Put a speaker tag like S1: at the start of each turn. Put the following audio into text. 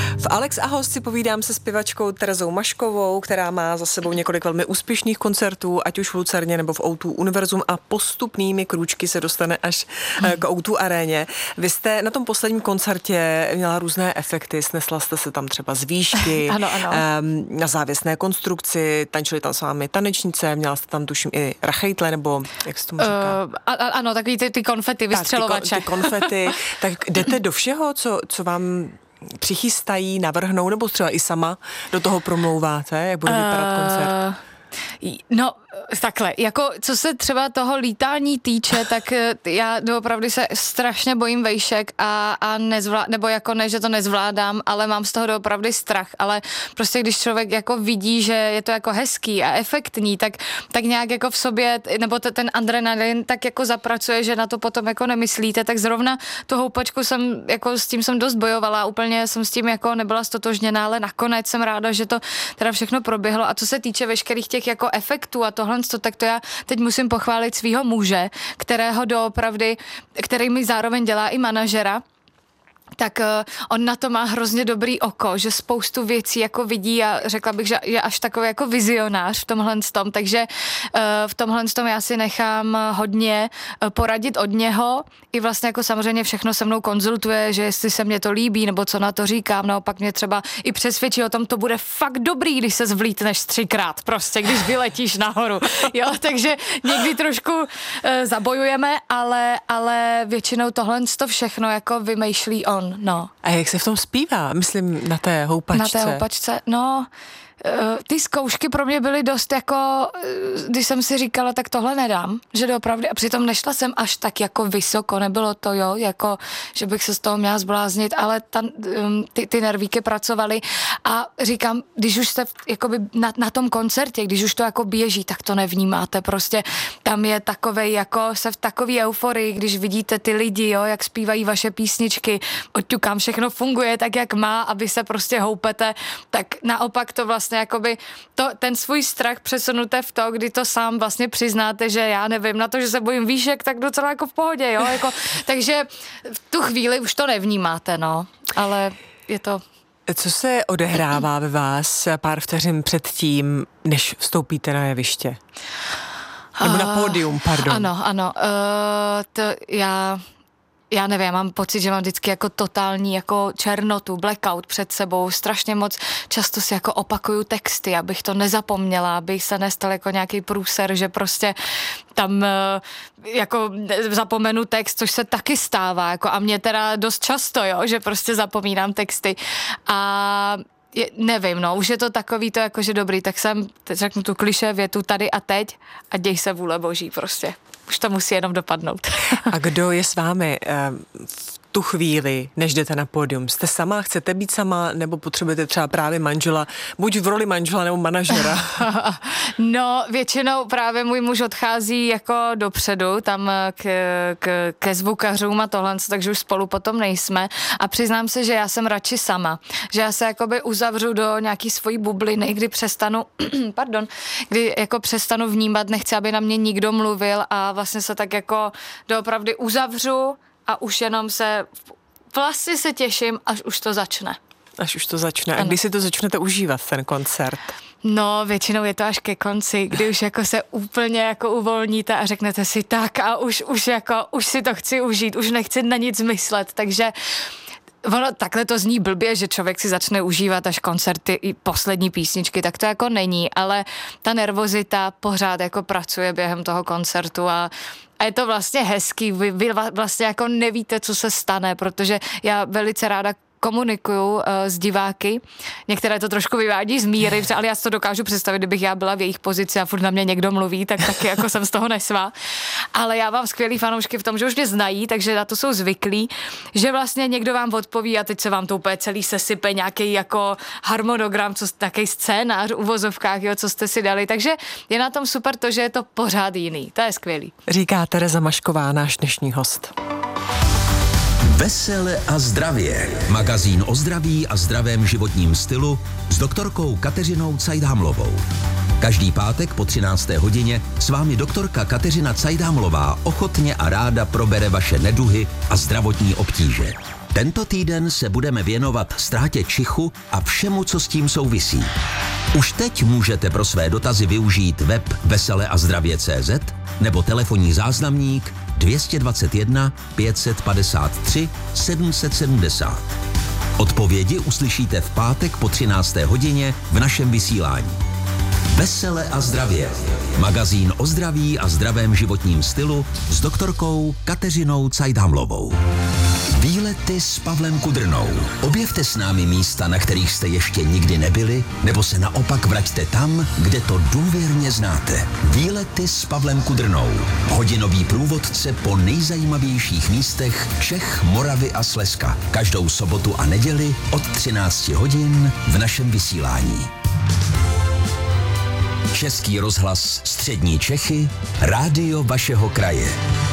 S1: V Alex a host si povídám se zpěvačkou Terezou Maškovou, která má za sebou několik velmi úspěšných koncertů, ať už v Lucerně nebo v O2 Univerzum, a postupnými krůčky se dostane až k O2 aréně. Vy jste na tom posledním koncertě měla různé efekty, snesla jste se tam třeba z výšky,
S2: ano.
S1: Na závěsné konstrukci, tančili tam s vámi tanečnice, měla jste tam tuším i rachejtle, nebo jak se tomu říká?
S2: Ano, takový ty konfety, vystřelovače.
S1: Ty konfety. Tak jdete do všeho, co vám přichystají, navrhnou, nebo třeba i sama do toho promlouváte, jak bude vypadat koncert?
S2: No, takhle, jako co se třeba toho lítání týče, tak já doopravdy se strašně bojím vejšek a nebo jako ne, že to nezvládám, ale mám z toho doopravdy strach, ale prostě když člověk jako vidí, že je to jako hezký a efektní, tak nějak jako v sobě, nebo ten adrenalin tak jako zapracuje, že na to potom jako nemyslíte, tak zrovna tu houpačku jsem, jako s tím jsem dost bojovala, úplně jsem s tím jako nebyla stotožněná, ale nakonec jsem ráda, že to teda všechno proběhlo. A co se týče veškerých těch jako efektů a tohle, tak to já teď musím pochválit svýho muže, kterého doopravdy, který mi zároveň dělá i manažera, tak on na to má hrozně dobrý oko, že spoustu věcí jako vidí a řekla bych, že je až takový jako vizionář v tomhle tom, takže v tomhle tom já si nechám hodně poradit od něho i vlastně jako samozřejmě všechno se mnou konzultuje, že jestli se mně to líbí nebo co na to říkám, naopak mě třeba i přesvědčí o tom, to bude fakt dobrý, když se zvlítneš 3krát prostě, když vyletíš nahoru, jo, takže někdy trošku zabojujeme, ale většinou tohle to všechno jako vymýšlí on. No.
S1: A jak se v tom zpívá? Myslím na té houpačce.
S2: Na té houpačce, no. Ty zkoušky pro mě byly dost jako, když jsem si říkala, tak tohle nedám, že doopravdy, a přitom nešla jsem až tak jako vysoko, nebylo to, jo, jako, že bych se z toho měla zbláznit, ale ty nervíky pracovaly a říkám, když už jste jakoby na tom koncertě, když už to jako běží, tak to nevnímáte, prostě tam je takovej, jako se v takový euforii, když vidíte ty lidi, jo, jak zpívají vaše písničky, odťukám, všechno funguje tak, jak má, a vy se prostě houpete, tak naopak to vlastně jakoby ten svůj strach přesunuté v to, kdy to sám vlastně přiznáte, že já nevím, na to, že se bojím výšek, tak docela jako v pohodě, jo, jako, takže v tu chvíli už to nevnímáte, no, ale je to...
S1: Co se odehrává ve vás pár vteřin před tím, než vstoupíte na jeviště? Nebo na pódium, pardon.
S2: Ano, to já nevím, já mám pocit, že mám vždycky jako totální jako černotu, blackout před sebou, strašně moc často si jako opakuju texty, abych to nezapomněla, abych se nestal jako nějaký průser, že prostě tam jako zapomenu text, což se taky stává, jako a mě teda dost často, jo, že prostě zapomínám texty a nevím, no, už je to takový to jako, že dobrý, tak jsem, teď řeknu tu klišé větu tady a teď a děj se vůle boží prostě. Už to musí jenom dopadnout.
S1: A kdo je s vámi v tu chvíli, než jdete na pódium? Jste sama, chcete být sama, nebo potřebujete třeba právě manžela, buď v roli manžela nebo manažera?
S2: No, většinou právě můj muž odchází jako dopředu, tam ke zvukařům a tohle, takže už spolu potom nejsme. A přiznám se, že já jsem radši sama. Že já se jakoby uzavřu do nějaký svojí bubliny, kdy přestanu, kdy jako přestanu vnímat, nechci, aby na mě nikdo mluvil a vlastně se tak jako doopravdy uzavřu a už jenom vlastně se těším, až už to začne.
S1: Až už to začne. A kdy si to začnete užívat, ten koncert?
S2: No, většinou je to až ke konci, kdy už jako se úplně jako uvolníte a řeknete si tak a už si to chci užít, už nechci na nic myslet, takže ono takhle to zní blbě, že člověk si začne užívat až koncerty i poslední písničky, tak to jako není, ale ta nervozita pořád jako pracuje během toho koncertu a je to vlastně hezký, vy vlastně jako nevíte, co se stane, protože já velice ráda komunikuju s diváky. Některé to trošku vyvádí z míry, ale já si to dokážu představit, kdybych já byla v jejich pozici a furt na mě někdo mluví, tak taky jako jsem z toho nesvá. Ale já mám skvělý fanoušky v tom, že už mě znají, takže na to jsou zvyklí, že vlastně někdo vám odpoví a teď se vám to úplně celý sesype, nějaký jako harmonogram, nějaký scénář v uvozovkách, jo, co jste si dali. Takže je na tom super to, že je to pořád jiný. To je skvělý.
S1: Říká Tereza Mašková, náš dnešní host.
S3: Vesele a zdravě. Magazín o zdraví a zdravém životním stylu s doktorkou Kateřinou Cajdhamlovou. Každý pátek po 13. hodině s vámi doktorka Kateřina Cajdhamlová ochotně a ráda probere vaše neduhy a zdravotní obtíže. Tento týden se budeme věnovat ztrátě čichu a všemu, co s tím souvisí. Už teď můžete pro své dotazy využít web veseleazdravě.cz nebo telefonní záznamník 221 553 770. Odpovědi uslyšíte v pátek po 13. hodině v našem vysílání. Vesele a zdravě. Magazín o zdraví a zdravém životním stylu s doktorkou Kateřinou Cajdhamlovou. Výlety s Pavlem Kudrnou. Objevte s námi místa, na kterých jste ještě nikdy nebyli, nebo se naopak vraťte tam, kde to důvěrně znáte. Výlety s Pavlem Kudrnou. Hodinový průvodce po nejzajímavějších místech Čech, Moravy a Slezska. Každou sobotu a neděli od 13 hodin v našem vysílání. Český rozhlas Střední Čechy, rádio vašeho kraje.